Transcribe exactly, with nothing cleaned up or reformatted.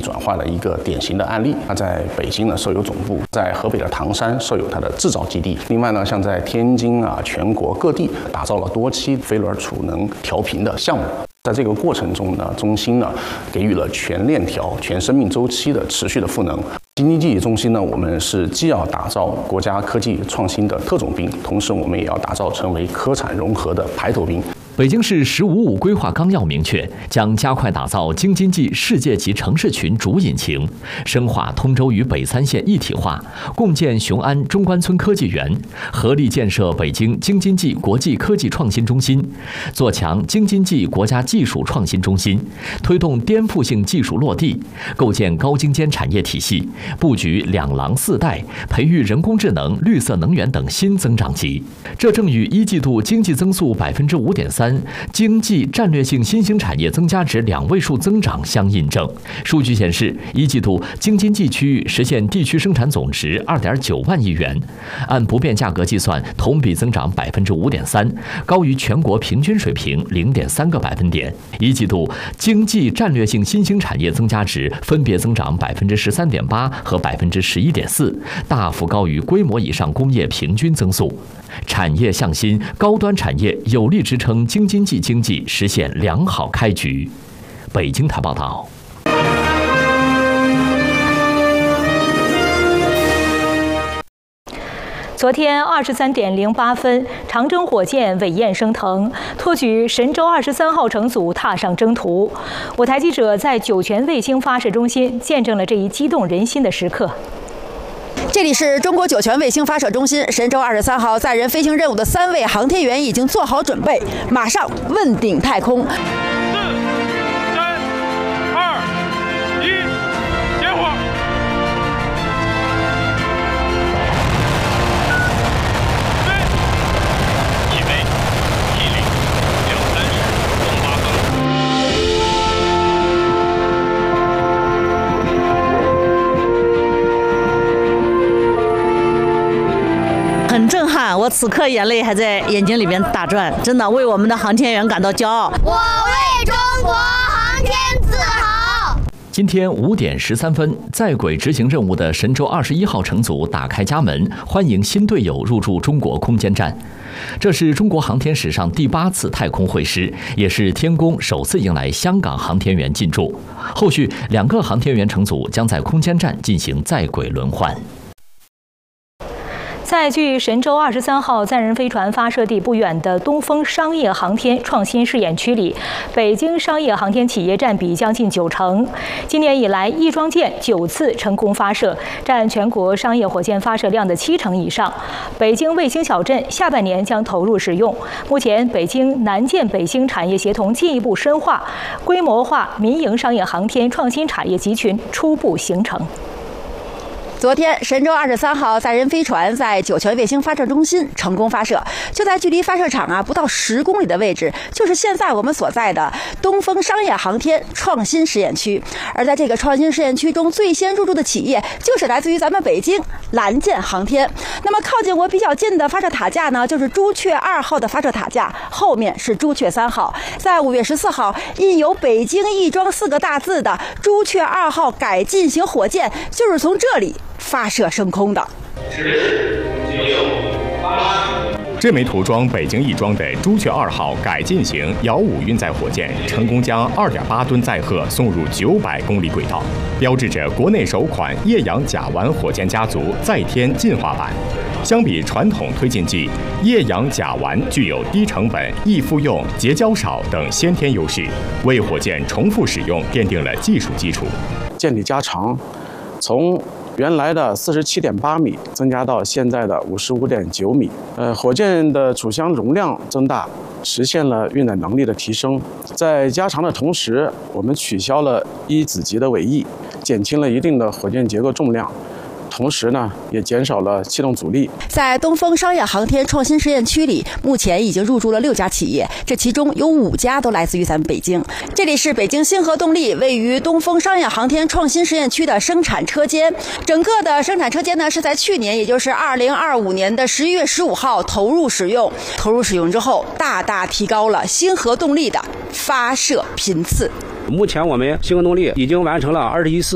转化的一个典型的案例。它在北京呢设有总部，在河北的唐山设有它的制造基地。另外呢，像在天津啊，全国各地打造了多期飞轮储能调频的项目。在这个过程中呢，中心呢给予了全链条、全生命周期的持续的赋能。京津冀中心呢，我们是既要打造国家科技创新的特种兵，同时我们也要打造成为科产融合的排头兵。 北京市“十五五”规划纲要明确，将加快打造京津冀世界级城市群主引擎，深化通州与北三县一体化，共建雄安中关村科技园，合力建设北京京津冀国际科技创新中心，做强京津冀国家技术创新中心，推动颠覆性技术落地，构建高精尖产业体系，布局两廊四带，培育人工智能、绿色能源等新增长极。这正与一季度经济增速百分之五点三。经济战略性新兴产业增加值两位数增长相印证。数据显示，一季度京津冀区域实现地区生产总值二点九万亿元，按不变价格计算，同比增长百分之五点三，高于全国平均水平零点三个百分点。一季度经济战略性新兴产业增加值分别增长百分之十三点八和百分之十一点四，大幅高于规模以上工业平均增速。产业向新，高端产业有力支撑京津冀经济实现良好开局。北京台报道。 昨天二十三点零八分，长征火箭尾焰升腾，托举神舟二十三号乘组踏上征途。我台记者在酒泉卫星发射中心见证了这一激动人心的时刻。 这里是中国酒泉卫星发射中心，神舟二十三号载人飞行任务的三位航天员已经做好准备，马上问鼎太空。四、 三、二、一，点火！起飞，一零六三十，东八很震撼，我此刻眼泪还在眼睛里面打转，真的为我们的航天员感到骄傲。 我为中国航天自豪。 今天五点十三分，在轨执行任务的神舟二十一号乘组打开家门，欢迎新队友入驻中国空间站。这是中国航天史上第八次太空会师，也是天宫首次迎来香港航天员进驻。后续两个航天员乘组将在空间站进行在轨轮换。 在距神舟二十三号载人飞船发射地不远的东风商业航天创新试验区里，北京商业航天企业占比将近九成。今年以来，翼装舰九次成功发射，占全国商业火箭发射量的七成以上。北京卫星小镇下半年将投入使用。目前，北京南建北星产业协同进一步深化，规模化民营商业航天创新产业集群初步形成。 昨天，神舟二十三号载人飞船在酒泉卫星发射中心成功发射，就在距离发射场啊不到十公里的位置，就是现在我们所在的东风商业航天创新试验区。而在这个创新试验区中，最先入驻的企业就是来自于咱们北京蓝箭航天。那么靠近我比较近的发射塔架呢，就是朱雀二号的发射塔架，后面是朱雀三号。在五月十四号，印有北京亦庄四个大字的朱雀二号改进型火箭，就是从这里发射升空的。 这枚涂装北京亦庄的朱雀二号改进型遥五运载火箭，成功将二点八吨载荷送入九百公里轨道，标志着国内首款液氧甲烷火箭家族再添进化版。相比传统推进剂，液氧甲烷具有低成本、易复用、结胶少等先天优势，为火箭重复使用奠定了技术基础。 舰体加长，从原来的四十七点八米增加到现在的五十五点九米。呃，火箭的储箱容量增大，实现了运载能力的提升。在加长的同时，我们取消了一子级的尾翼，减轻了一定的火箭结构重量。同时呢，也减少了气动阻力。 在东风商业航天创新实验区里，目前已经入驻了六家企业，这其中有五家都来自于咱们北京。这里是北京星河动力位于东风商业航天创新实验区的生产车间。整个的生产车间呢，是在去年，也就是二零二五年的十一月十五号投入使用。投入使用之后，大大提高了星河动力的发射频次。 目前我们星河动力已经完成了二十一次